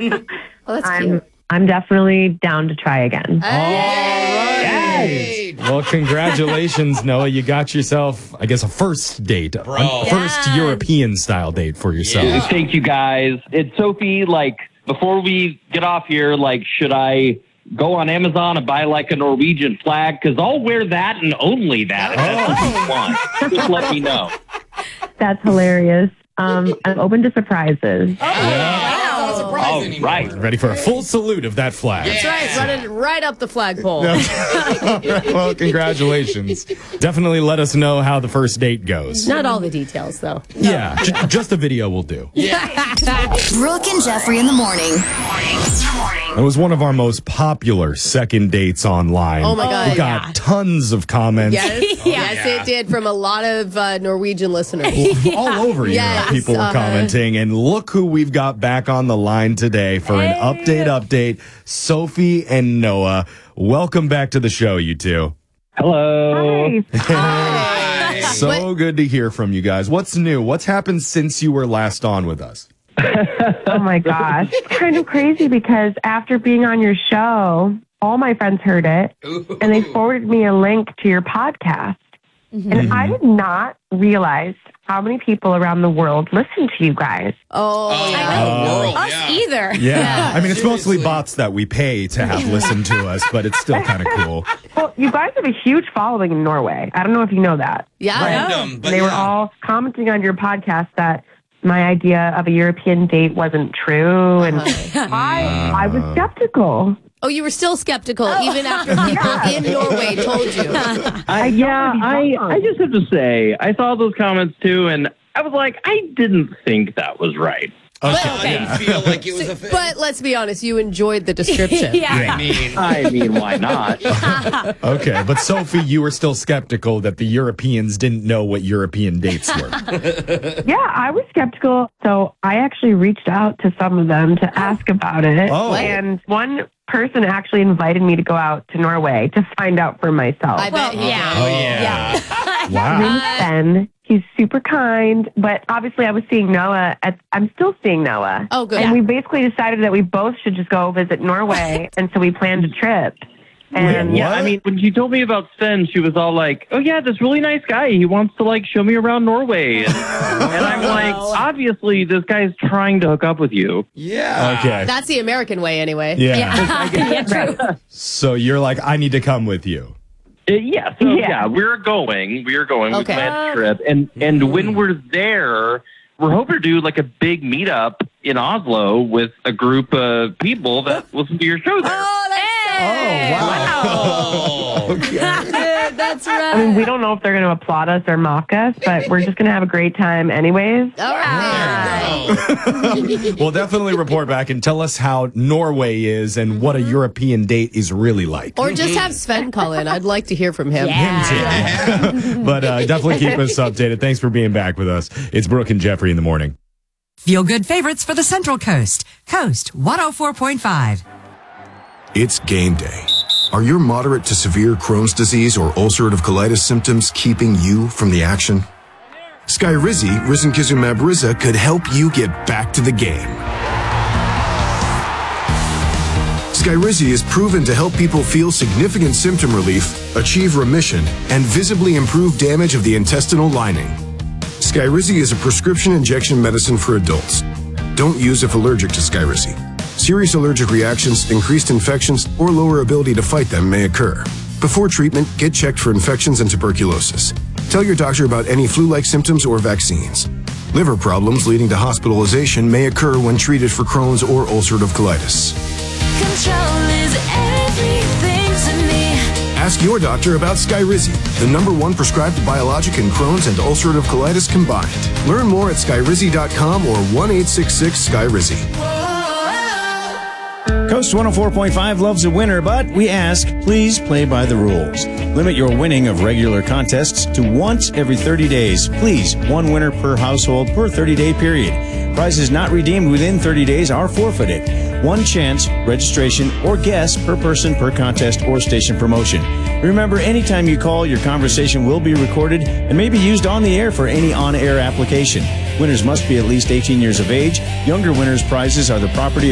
Oh, that's cute. I'm definitely down to try again. Hey. Well, congratulations, Noah. You got yourself, I guess, a first date. A first European-style date for yourself. Yeah. Thank you, guys. It's Sophie. Before we get off here, should I go on Amazon and buy, a Norwegian flag? Because I'll wear that and only that if that's what you want. Just let me know. That's hilarious. I'm open to surprises. Right. Ready for a full salute of that flag. That's right. Running right up the flagpole. Well, congratulations. Definitely let us know how the first date goes. Not all the details, though. Yeah, just the video will do. Brooke and Jeffrey in the morning. It was one of our most popular second dates online. Oh, my God. We got tons of comments. Yes, it did, from a lot of Norwegian listeners. All over Yes, Europe, people were commenting. And look who we've got back on the line today for an update. Sophie and Noah. Welcome back to the show, you two. Hello. Hi. So good to hear from you guys. What's new? What's happened since you were last on with us? Oh my gosh. It's kind of crazy because after being on your show, all my friends heard it and they forwarded me a link to your podcast. And I did not realize how many people around the world listen to you guys. Us either. Yeah. I mean, it's mostly bots that we pay to have listen to us, but it's still kind of cool. Well, you guys have a huge following in Norway. I don't know if you know that. Yeah. They were all commenting on your podcast that my idea of a European date wasn't true. And I was skeptical. Oh, you were still skeptical even after people in Norway told you. I just have to say, I saw those comments too, and I was like, I didn't think that was right. I didn't feel like it was a thing. But let's be honest, you enjoyed the description. I mean, why not? Okay, but Sophie, you were still skeptical that the Europeans didn't know what European dates were. Yeah, I was skeptical. So I actually reached out to some of them to ask about it. Oh. And one person actually invited me to go out to Norway to find out for myself. I bet. Wow. His name's Ben. He's super kind, but obviously I was seeing Noah. I'm still seeing Noah. Oh, good. And we basically decided that we both should just go visit Norway, and so we planned a trip. And Wait, Yeah, what? I mean, when she told me about Sven, she was all like, oh yeah, this really nice guy. He wants to show me around Norway. And I'm like, obviously this guy's trying to hook up with you. Yeah. Okay. That's the American way anyway. Yeah, true. So you're like, I need to come with you. We're going. We planned a trip. And when we're there, we're hoping to do a big meetup in Oslo with a group of people that listen to your show there. That's right. I mean, we don't know if they're going to applaud us or mock us, but we're just going to have a great time anyways. All right. Well, definitely report back and tell us how Norway is and what a European date is really like. Or just have Sven call in. I'd like to hear from him. But definitely keep us updated. Thanks for being back with us. It's Brooke and Jeffrey in the morning. Feel good favorites for the Central Coast. Coast 104.5. It's game day. Are your moderate to severe Crohn's disease or ulcerative colitis symptoms keeping you from the action? Skyrizi, risankizumab Riza, could help you get back to the game. Skyrizi is proven to help people feel significant symptom relief, achieve remission, and visibly improve damage of the intestinal lining. Skyrizi is a prescription injection medicine for adults. Don't use if allergic to Skyrizi. Serious allergic reactions, increased infections, or lower ability to fight them may occur. Before treatment, get checked for infections and tuberculosis. Tell your doctor about any flu-like symptoms or vaccines. Liver problems leading to hospitalization may occur when treated for Crohn's or ulcerative colitis. Control is everything to me. Ask your doctor about Skyrizi, the #1 prescribed biologic in Crohn's and ulcerative colitis combined. Learn more at skyrizi.com or 1-866-SKYRIZI. Coast 104.5 loves a winner, but we ask, please play by the rules. Limit your winning of regular contests to once every 30 days. Please, one winner per household per 30-day period. Prizes not redeemed within 30 days are forfeited. One chance, registration, or guess per person per contest or station promotion. Remember, anytime you call, your conversation will be recorded and may be used on the air for any on-air application. Winners must be at least 18 years of age. Younger winners' prizes are the property